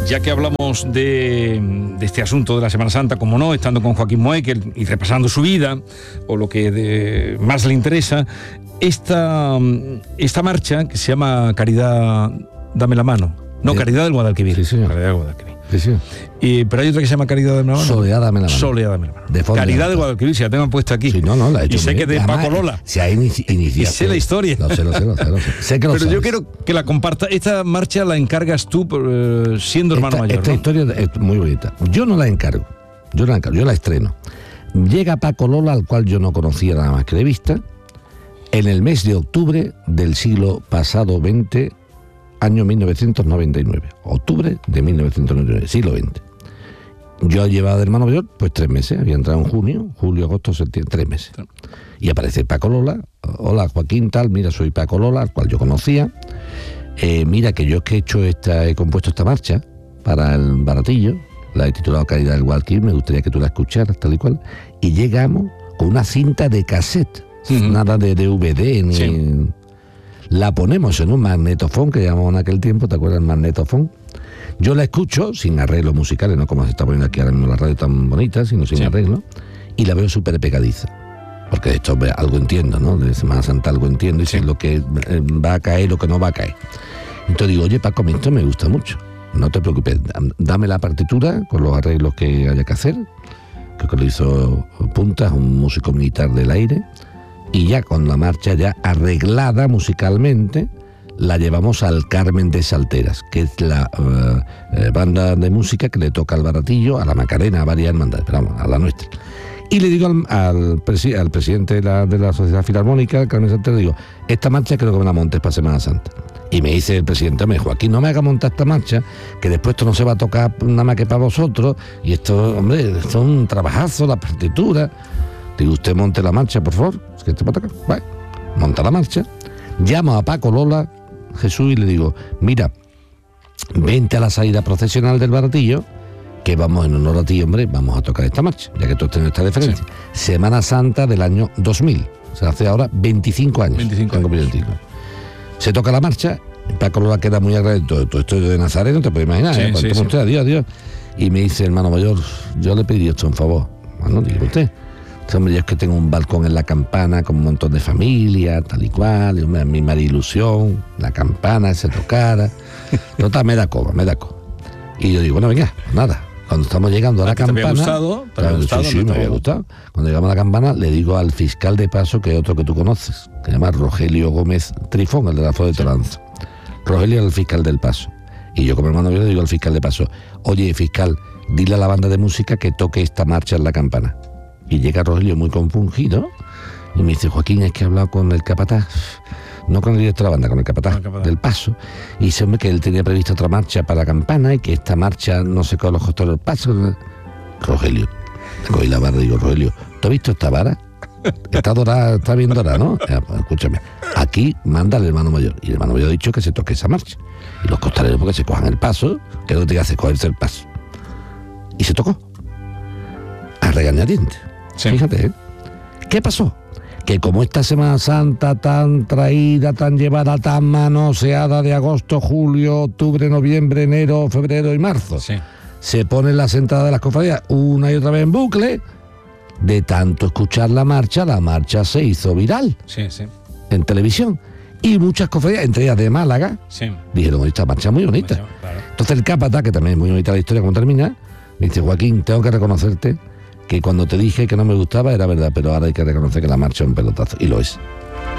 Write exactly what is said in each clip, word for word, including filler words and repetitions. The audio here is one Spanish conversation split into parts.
ya que hablamos de, de este asunto de la Semana Santa, como no, estando con Joaquín Moekel y repasando su vida, o lo que de, más le interesa, esta, esta marcha que se llama Caridad, dame la mano. No, de, Caridad del Guadalquivir. Sí, señor. Caridad del Guadalquivir. Sí, sí. Y, pero hay otra que se llama Caridad de la mano. Soledad dame la mano. Soledad dame la mano. De Caridad de Guadalquivir, si la tengo puesta aquí. Sí, no, no, la he hecho. Y sé que de Paco Lola. Se ha inici- iniciado. Y sé la historia. No sé, lo sé, lo sé, lo sé. Sé que lo Pero sabes. yo quiero que la comparta. Esta marcha la encargas tú eh, siendo hermano esta, mayor, Esta ¿no? historia es muy bonita. Yo no la encargo. Yo no la encargo, yo la estreno. Llega Paco Lola, al cual yo no conocía nada más que de vista, en el mes de octubre del siglo pasado veinte, año mil novecientos noventa y nueve. Octubre de mil novecientos noventa y nueve, siglo veinte. Yo llevaba de hermano mayor pues tres meses, había entrado en junio, julio, agosto, septiembre, tres meses. Y aparece Paco Lola, hola Joaquín, tal, mira, soy Paco Lola, al cual yo conocía, eh, mira que yo es que he hecho esta, he compuesto esta marcha para el Baratillo, la he titulado Caridad del Guadalquivir, me gustaría que tú la escucharas, tal y cual, y llegamos con una cinta de cassette, uh-huh. nada de D V D, ni... Sí. La ponemos en un magnetofón que llamamos en aquel tiempo, ¿te acuerdas? El magnetofón. Yo la escucho sin arreglos musicales, no como se está poniendo aquí ahora mismo la radio tan bonita, sino sin sí. arreglo, y la veo súper pegadiza. Porque de esto algo entiendo, ¿no? De Semana Santa algo entiendo, y sí. sé lo que va a caer, lo que no va a caer. Entonces digo, oye Paco, esto me gusta mucho, no te preocupes, dame la partitura con los arreglos que haya que hacer, creo que lo hizo Puntas, un músico militar del aire, y ya con la marcha ya arreglada musicalmente, la llevamos al Carmen de Salteras, que es la uh, eh, banda de música que le toca al Baratillo, a la Macarena, a varias hermandades, pero vamos, a la nuestra. Y le digo al, al, presi- al presidente de la, de la Sociedad Filarmónica, el Carmen de Salteras, digo, esta marcha creo que me la montes para Semana Santa. Y me dice el presidente, me dijo, aquí no me haga montar esta marcha, que después esto no se va a tocar nada más que para vosotros, y esto, hombre, esto es un trabajazo, la partitura. Digo, usted monte la marcha, por favor, es que te va a tocar. Vale, monta la marcha, llamo a Paco Lola, Jesús, y le digo, mira, vente a la salida procesional del Baratillo, que vamos en honor a ti, hombre, vamos a tocar esta marcha, ya que tú tienes esta diferencia. Sí. Semana Santa del año dos mil, o sea, hace ahora veinticinco años. veinticinco años. Se toca la marcha, Paco Lola queda muy agradecido, todo esto de Nazareno, te puedes imaginar, sí, ¿eh? Sí, sí. Usted, adiós, adiós. Y me dice, hermano mayor, yo le pediría esto un favor. Bueno, digo usted. Hombre, yo es que tengo un balcón en la Campana con un montón de familia, tal y cual, y, hombre, a mí me haría ilusión, la campana se tocara. Total, me da coba, me da coba. Y yo digo, bueno, venga, nada. Cuando estamos llegando a la Campana... ¿Te había gustado? ¿Te había gustado? Sí, sí, me había gustado. Cuando llegamos a la Campana, le digo al fiscal de paso, que es otro que tú conoces, que se llama Rogelio Gómez Trifón, el de la Fo de Toranzo. Rogelio era el fiscal del paso. Y yo como hermano, yo le digo al fiscal de paso, oye, fiscal, dile a la banda de música que toque esta marcha en la Campana. Y llega Rogelio muy compungido y me dice, Joaquín, es que he hablado con el capataz, no con el director de la banda, con el capataz, el capataz. del paso, y dice, hombre, que él tenía previsto otra marcha para la Campana y que esta marcha no sé con los costores del paso. Rogelio, cogí la vara y digo, Rogelio, ¿tú has visto esta vara? Está dorada, está bien dorada, ¿no? Eh, pues, escúchame, aquí manda el hermano mayor, y el hermano mayor ha dicho que se toque esa marcha, y los costaleros porque se cojan el paso, que es lo que te hace cogerse el paso. Y se tocó, a regañadientes. Sí. Fíjate, ¿eh? ¿Qué pasó? Que como esta Semana Santa tan traída, tan llevada, tan manoseada de agosto, julio, octubre, noviembre, enero, febrero y marzo, sí. se pone la sentada de las cofradías una y otra vez en bucle, de tanto escuchar la marcha, la marcha se hizo viral sí, sí. en televisión. Y muchas cofradías, entre ellas de Málaga, sí. dijeron, esta marcha es muy bonita. Claro. Entonces el capataz, que también es muy bonita la historia, como termina, me dice, Joaquín, tengo que reconocerte que cuando te dije que no me gustaba era verdad, pero ahora hay que reconocer que la marcha es un pelotazo, y lo es.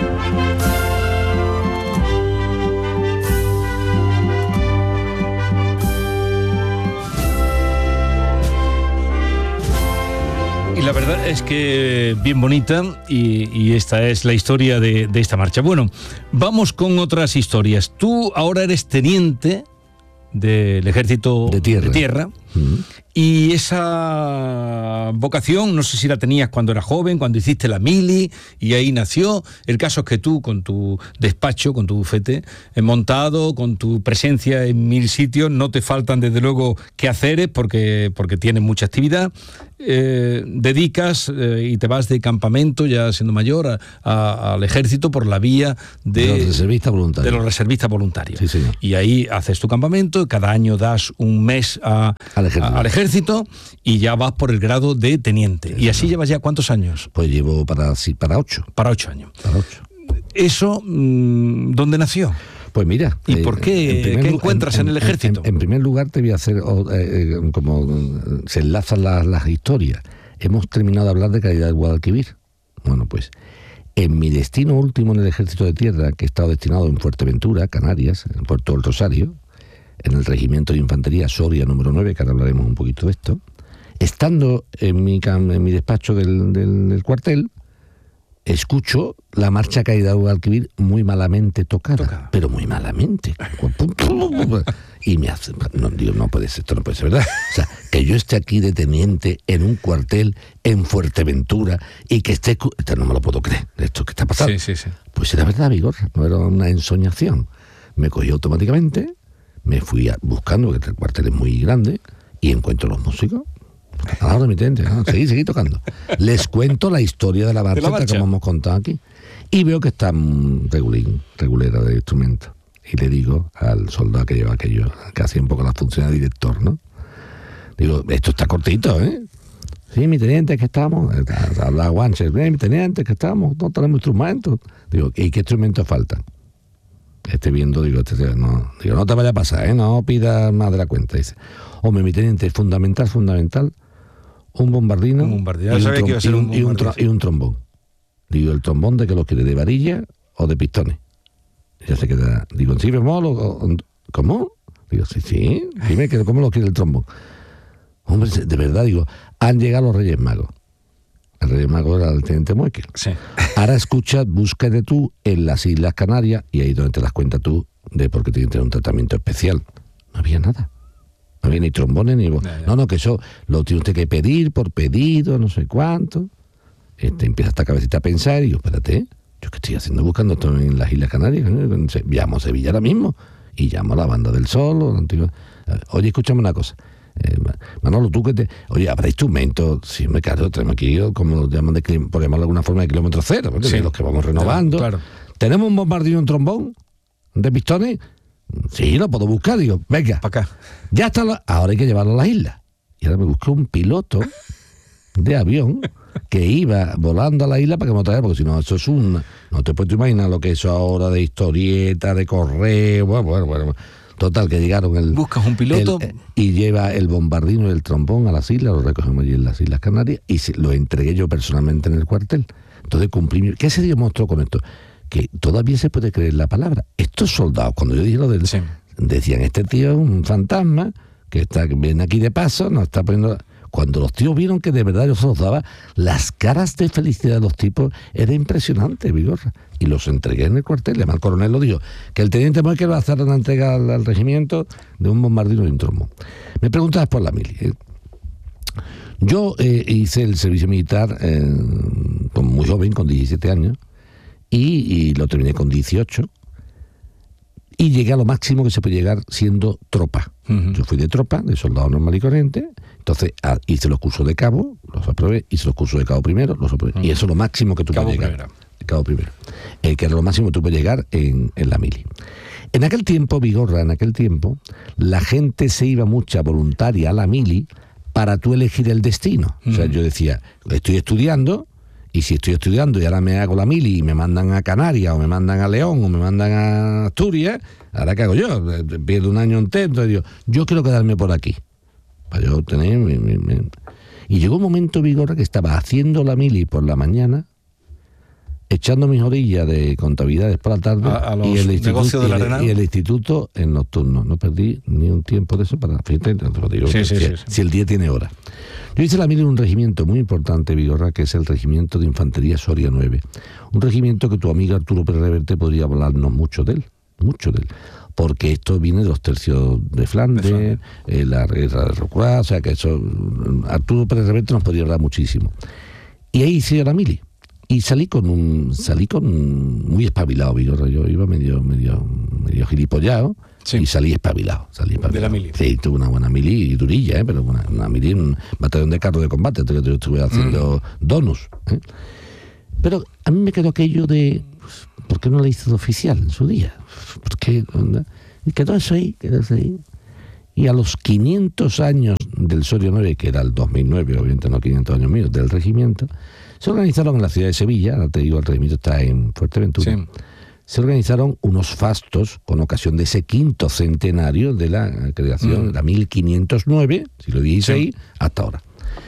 Y la verdad es que bien bonita, y, y esta es la historia de, de esta marcha. Bueno, vamos con otras historias. Tú ahora eres teniente del Ejército de Tierra. De tierra Mm. Y esa vocación, no sé si la tenías cuando eras joven, cuando hiciste la mili, y ahí nació. El caso es que tú, con tu despacho, con tu bufete eh, montado, con tu presencia en mil sitios, no te faltan desde luego quehaceres, porque, porque tienes mucha actividad. Eh, dedicas eh, y te vas de campamento, ya siendo mayor, a, a, al ejército por la vía de, de los reservistas voluntarios. De los reservistas voluntarios. Sí, señor. Y ahí haces tu campamento, cada año das un mes a, al, ejército. A, al ejército y ya vas por el grado de teniente. Eso. ¿Y así llevas ya cuántos años? Pues llevo para, sí, para ocho. Para ocho años. Para ocho. ¿Eso mmm, dónde nació? Pues mira, ¿y eh, por qué? ¿Qué lugar, encuentras en, en, en el ejército? En, en primer lugar te voy a hacer, eh, como se enlazan las, las historias. Hemos terminado de hablar de Caridad del Guadalquivir. Bueno, pues en mi destino último en el Ejército de Tierra, que he estado destinado en Fuerteventura, Canarias, en Puerto del Rosario, en el Regimiento de Infantería Soria número nueve, que ahora hablaremos un poquito de esto, estando en mi, en mi despacho del, del, del cuartel, escucho la marcha Caridad del Guadalquivir muy malamente tocada, Toca. pero muy malamente. Y me hace, no, digo, no puede ser, esto no puede ser verdad. O sea, que yo esté aquí de teniente en un cuartel en Fuerteventura y que esté, esto no me lo puedo creer, esto que está pasando. Sí, sí, sí. Pues era verdad, Vigorra, no era una ensoñación. Me cogió automáticamente, me fui a, buscando, porque el cuartel es muy grande, y encuentro los músicos. Ahora mi teniente, ¿no? seguí, seguí tocando. Les cuento la historia de la marcha, de la marcha. Como hemos contado aquí. Y veo que está regulín, regulera de instrumento. Y le digo al soldado que lleva aquello, que hacía un poco la función de director, ¿no? Digo, esto está cortito, ¿eh? Sí, mi teniente, que estamos. Habla Guanches, mi teniente, que estamos, no tenemos instrumentos. Digo, ¿y qué instrumentos faltan? Esté viendo, digo, este, no, digo, no te vaya a pasar, ¿eh? No pidas más de la cuenta. Dice, hombre, mi teniente, es fundamental, fundamental, un bombardino, un bombardino. Y, un sabía que iba a ser un y, un tro- y un trombón. Digo, ¿el trombón de qué lo quiere? ¿De varilla o de pistones? Ya se queda. Digo, ¿en si bemol o, o cómo? Digo, sí, sí, dime que cómo lo quiere el trombón. Hombre, de verdad, digo, han llegado los Reyes Magos. El Rey Mago era el teniente Muekel. Sí. Ahora escucha, búscate tú en las Islas Canarias, y ahí donde te das cuenta tú de por qué tienes que tener un tratamiento especial. No había nada. No había ni trombones ni voz. No, no, que eso lo tiene usted que pedir por pedido, no sé cuánto. Este, empieza esta cabecita a pensar y digo, espérate, ¿yo qué estoy haciendo buscando esto en las Islas Canarias? Llamo a Sevilla ahora mismo y llamo a la Banda del Sol. O la antigua... Oye, escúchame una cosa. Eh, Manolo, tú que te... Oye, ¿habrá instrumentos? Sí, me cargo, tenemos aquí, como lo llaman, de, por llamarlo de alguna forma, de kilómetro cero, ¿no? Sí. Los que vamos renovando. Claro. ¿Tenemos un bombardino y un trombón de pistones? Sí, lo puedo buscar. Digo, venga, para acá. Ya está, la... ahora hay que llevarlo a las islas. Y ahora me busqué un piloto de avión que iba volando a la isla para que me lo traiga, porque si no, eso es un... No te puedes imaginar lo que es eso ahora de historieta, de correo, bueno, bueno, bueno. Total, que llegaron el... Buscas un piloto... El, y lleva el bombardino y el trombón a las islas, lo recogemos allí en las Islas Canarias, y se, lo entregué yo personalmente en el cuartel. Entonces cumplí... ¿Qué se demostró con esto? Que todavía se puede creer la palabra. Estos soldados, cuando yo dije lo del... Sí. Decían, este tío es un fantasma, que está que viene aquí de paso, nos está poniendo... Cuando los tíos vieron que de verdad yo se los daba, las caras de felicidad de los tipos era impresionante, Vigorra. Y los entregué en el cuartel. Además, el coronel lo dijo, que el teniente Muekel va a hacer una entrega al, al regimiento de un bombardino y un trombón. Me preguntabas por la mili. ¿eh? Yo eh, hice el servicio militar eh, muy joven, con diecisiete años, y, y lo terminé con dieciocho. Y llegué a lo máximo que se puede llegar siendo tropa. Uh-huh. Yo fui de tropa, de soldado normal y corriente. Entonces a, hice los cursos de cabo, los aprobé. Hice los cursos de cabo primero, los aprobé. Uh-huh. Y eso es lo máximo que tú cabo puedes llegar. Primero. Cabo primero. Eh, que era lo máximo que tú puedes llegar en, en la mili. En aquel tiempo, Vigorra, en aquel tiempo, la gente se iba mucha voluntaria a la mili para tú elegir el destino. Uh-huh. O sea, yo decía, estoy estudiando... Y si estoy estudiando y ahora me hago la mili y me mandan a Canarias, o me mandan a León, o me mandan a Asturias, ¿ahora qué hago yo? Pierdo un año entero. Entonces digo, yo quiero quedarme por aquí. Para yo tener... Mi, mi, mi... Y llegó un momento, Vigorra, que estaba haciendo la mili por la mañana, echando mis orillas de contabilidades por la tarde, a, a los y, el negocios de la y, el, y el instituto en nocturno. No perdí ni un tiempo de eso para... Fíjate, te lo digo, sí, si, sí, sí, sí. si el día tiene hora. Yo hice la mili en un regimiento muy importante, Vigorra, que es el Regimiento de Infantería Soria nueve. Un regimiento que tu amigo Arturo Pérez Reverte podría hablarnos mucho de él. mucho de él. Porque esto viene de los tercios de Flandes, de Flandes. Eh, la guerra de Rocroi, o sea que eso, Arturo Pérez Reverte nos podría hablar muchísimo. Y ahí hice yo la mili. Y salí con un, salí con un, muy espabilado, Vigorra. Yo iba medio, medio, medio gilipollado, sí. Y salí espabilado, salí espabilado. De la mili. Sí, tuve una buena mili durilla, ¿eh? Pero una, una mili, un batallón de carro de combate, yo, yo estuve haciendo mm. donos. ¿eh? Pero a mí me quedó aquello de, ¿por qué no la hice de oficial en su día? ¿Por qué? Y quedó eso ahí, quedó eso ahí. Y a los quinientos años del Soria nueve, que era el dos mil nueve, obviamente no quinientos años míos, del regimiento, se organizaron en la ciudad de Sevilla, ahora te digo, el regimiento está en Fuerteventura, sí. Se organizaron unos fastos con ocasión de ese quinto centenario de la creación, mm. de la mil quinientos nueve, siglo dieciséis, sí. hasta ahora.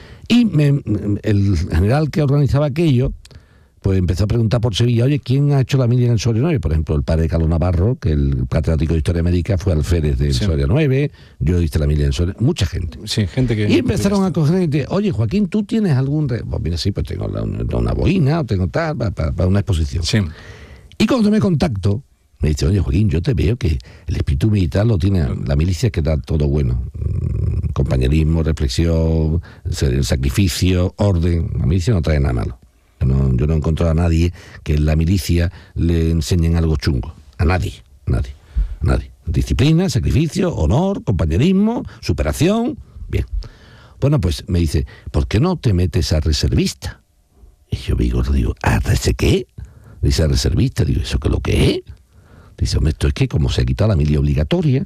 Y me, el general que organizaba aquello, pues empezó a preguntar por Sevilla, oye, ¿quién ha hecho la mili en el Soria nueve? Por ejemplo, el padre Carlos Navarro, que el catedrático de Historia Médica fue alférez del sí. Soria nueve, yo hice la mili en el Soria, mucha gente. Sí, gente que... Y empezaron a coger gente, oye, Joaquín, ¿tú tienes algún...? Re-? Pues mira, sí, pues tengo la, una, una boina, o tengo tal, para, para, para una exposición. Sí. Y cuando tomé contacto, me dice, oye, Joaquín, yo te veo que el espíritu militar lo tiene, la milicia que da todo bueno. Compañerismo, reflexión, sacrificio, orden. La milicia no trae nada malo. No, yo no he encontrado a nadie que en la milicia le enseñen algo chungo. A nadie, nadie, nadie. Disciplina, sacrificio, honor, compañerismo, superación. Bien. Bueno, pues me dice, ¿por qué no te metes a reservista? Y yo digo, digo, ¿a ¿ese qué? Dice, a reservista. Digo, ¿eso qué es lo que es? Dice, hombre, esto es que como se ha quitado la mili obligatoria,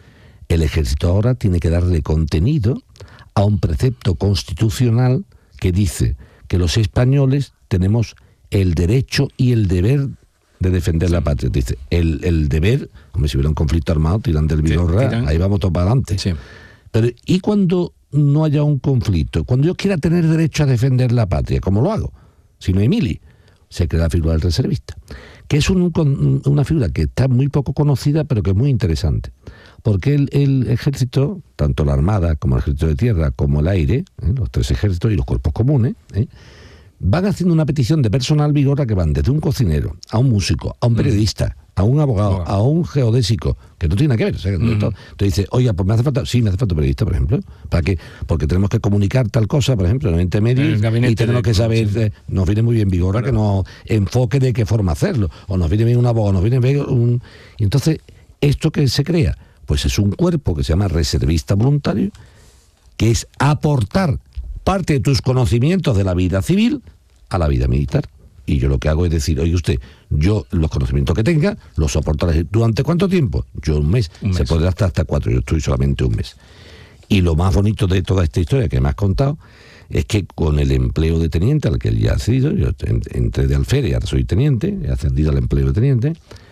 el ejército ahora tiene que darle contenido a un precepto constitucional que dice que los españoles tenemos el derecho y el deber de defender la patria. Dice, el, el deber, hombre, si hubiera un conflicto armado, tiran del Vigorra, sí, ahí vamos todos para adelante. Sí. Pero, ¿y cuando no haya un conflicto? Cuando yo quiera tener derecho a defender la patria, ¿cómo lo hago? Si no hay mili, se crea la figura del reservista, que es un, una figura que está muy poco conocida, pero que es muy interesante. Porque el, el ejército, tanto la Armada como el Ejército de Tierra, como el Aire, ¿eh? los tres ejércitos y los cuerpos comunes, ¿eh? van haciendo una petición de personal Vigorra que van desde un cocinero, a un músico, a un periodista, a un abogado, a un geodésico, que no tiene nada que ver. O sea, mm. Entonces dice, oiga, pues me hace falta, sí, me hace falta un periodista, por ejemplo, ¿para qué? Porque tenemos que comunicar tal cosa, por ejemplo, en Oriente Medio, y tenemos que saber, sí. eh, nos viene muy bien Vigorra claro. que nos enfoque de qué forma hacerlo, o nos viene bien un abogado, nos viene bien un... Y entonces, ¿esto que se crea? Pues es un cuerpo que se llama reservista voluntario, que es aportar parte de tus conocimientos de la vida civil a la vida militar. Y yo lo que hago es decir, oye usted, yo los conocimientos que tenga los soportaré. ¿Durante cuánto tiempo? Yo un mes. Un mes. Se podrá estar hasta cuatro, yo estoy solamente un mes. Y lo más bonito de toda esta historia que me has contado es que con el empleo de teniente al que él ya ha accedido, yo entré de alférez y ahora soy teniente, he ascendido al empleo de teniente,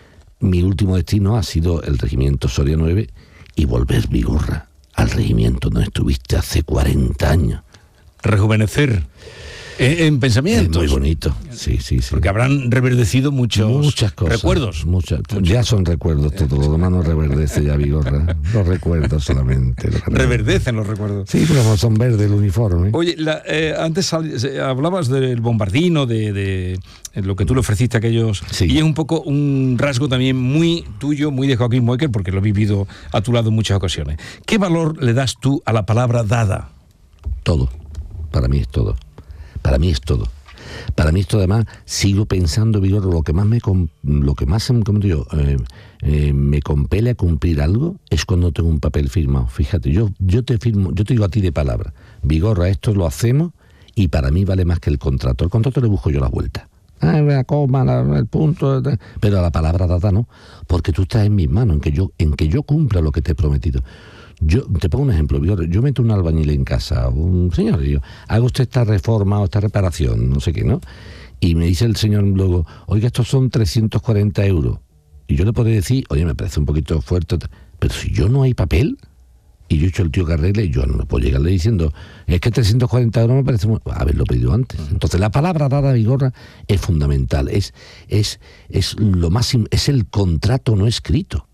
mi último destino ha sido el regimiento Soria nueve y volver Vigorra al regimiento donde estuviste hace cuarenta años. Rejuvenecer eh, en pensamientos. Es muy bonito, sí, sí, sí. Porque habrán reverdecido muchos muchas cosas, recuerdos. Muchas, ya son recuerdos, todo lo demás no reverdece ya Vigorra. Los recuerdos solamente. Los Reverdecen los recuerdos. Sí, pero son verdes el uniforme. Oye, la, eh, antes sal, hablabas del bombardino, de, de lo que tú le ofreciste a aquellos, sí. Y es un poco un rasgo también muy tuyo, muy de Joaquín Moekel, porque lo he vivido a tu lado en muchas ocasiones. ¿Qué valor le das tú a la palabra dada? Todo. Para mí es todo. Para mí es todo. Para mí esto además sigo pensando, Vigorra, lo que más me lo que más como digo, eh, eh, me compele a cumplir algo es cuando tengo un papel firmado. Fíjate, yo yo te firmo, yo te digo a ti de palabra, Vigorra, esto lo hacemos y para mí vale más que el contrato. El contrato le busco yo la vuelta. Ah, la coma, la, el punto, pero a la palabra dada no, porque tú estás en mis manos, en que yo en que yo cumpla lo que te he prometido. Yo te pongo un ejemplo, yo meto un albañil en casa, un señor, yo hago usted esta reforma o esta reparación, no sé qué, ¿no? Y me dice el señor luego, oiga, estos son trescientos cuarenta euros. Y yo le podría decir, oye, me parece un poquito fuerte, pero si yo no hay papel, y yo he hecho el tío que arregle, yo no me puedo llegarle diciendo, es que trescientos cuarenta euros me parece muy... haberlo pedido antes. Entonces la palabra dada, Vigorra, es fundamental, es, es, es lo más, es el contrato no escrito.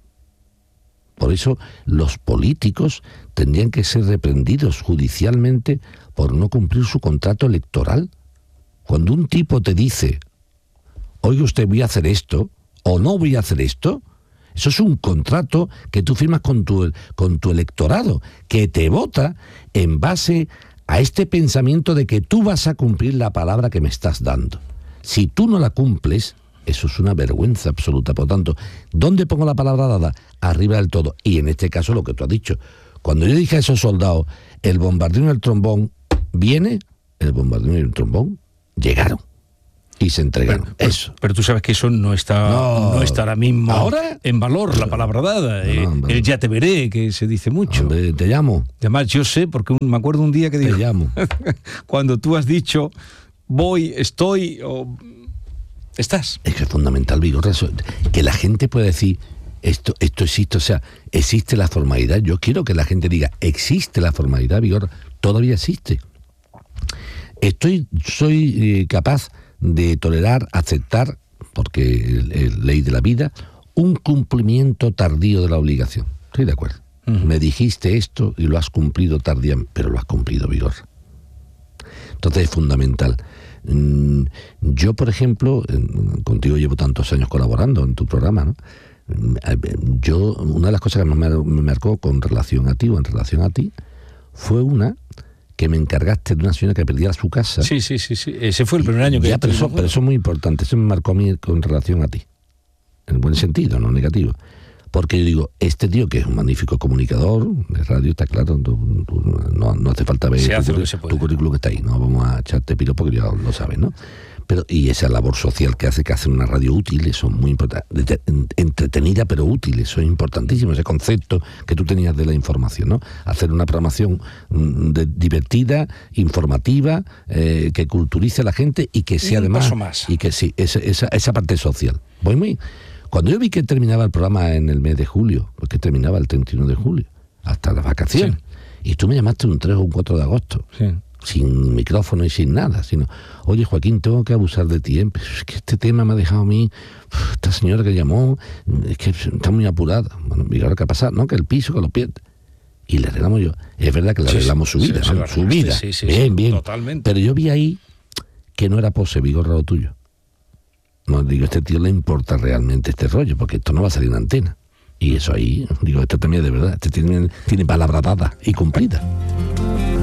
Por eso los políticos tendrían que ser reprendidos judicialmente por no cumplir su contrato electoral. Cuando un tipo te dice, oiga usted, voy a hacer esto, o no voy a hacer esto, Eso es un contrato que tú firmas con tu, con tu electorado, que te vota en base a este pensamiento de que tú vas a cumplir la palabra que me estás dando. Si tú no la cumples, eso es una vergüenza absoluta. Por tanto, ¿dónde pongo la palabra dada? Arriba del todo. Y en este caso lo que tú has dicho. Cuando yo dije a esos soldados, el bombardeo y el trombón viene, el bombardeo y el trombón llegaron. Y se entregaron. Pero, pero, eso. Pero tú sabes que eso no está, no, no está ahora mismo ¿ahora? en valor, la palabra dada. No, eh, no, el ya te veré, que se dice mucho. Hombre, te llamo. Además, yo sé, porque un, me acuerdo un día que digo, te llamo. Cuando tú has dicho, voy, estoy, o estás. Es que es fundamental, Vigorra, que la gente pueda decir, esto, esto existe, o sea, existe la formalidad. Yo quiero que la gente diga, existe la formalidad, Vigorra, todavía existe. Estoy, soy eh, capaz de tolerar, aceptar, porque es ley de la vida, un cumplimiento tardío de la obligación. Estoy de acuerdo. Uh-huh. Me dijiste esto y lo has cumplido tardíamente, pero lo has cumplido, Vigorra. Entonces es fundamental. Yo, por ejemplo, contigo llevo tantos años colaborando en tu programa, ¿no? Yo, una de las cosas que me marcó con relación a ti o en relación a ti fue una que me encargaste de una señora que perdiera su casa. Sí, sí, sí, sí. Ese fue el primer año que... Ya, pero, eso, pero eso es muy importante. Eso me marcó a mí con relación a ti. En el buen sentido, no negativo. Porque yo digo, este tío que es un magnífico comunicador de radio, está claro, tú, tú, no, no hace falta ver se tu, hace tu currículum que está ahí, no vamos a echarte piro porque ya lo sabes, ¿no? Pero, y esa labor social que hace, que hace una radio útil, eso es muy importante, entretenida pero útil, eso es importantísimo, ese concepto que tú tenías de la información, ¿no? Hacer una programación de, divertida, informativa, eh, que culturice a la gente y que sea un además... paso más. Y que sí, esa, esa, esa parte social. Voy muy... Cuando yo vi que terminaba el programa en el mes de julio, porque terminaba el treinta y uno de julio, hasta las vacaciones, sí. Y tú me llamaste un tres o un cuatro de agosto, sí. Sin micrófono y sin nada, sino, oye Joaquín, tengo que abusar de ti, ¿eh? Es que este tema me ha dejado a mí, esta señora que llamó, es que está muy apurada. Bueno, mira ahora qué ha pasado, ¿no? Que el piso, que lo pierde. Y le arreglamos yo. Es verdad que le arreglamos sí, su vida, sí, ¿no? Su vida. Sí, sí, bien, sí, bien. Totalmente. Pero yo vi ahí que no era pose, Vigorra, lo tuyo. No, digo, este tío le importa realmente este rollo, porque esto no va a salir en antena. Y eso ahí, digo, esto también es de verdad, este tiene, tiene palabra dada y cumplida.